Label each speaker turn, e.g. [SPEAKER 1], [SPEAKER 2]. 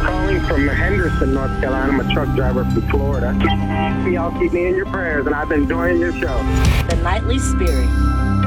[SPEAKER 1] calling from Henderson, North Carolina. I'm a truck driver from Florida. Y'all keep me in your prayers, and I've been enjoying your show.
[SPEAKER 2] The Nightly Spirit.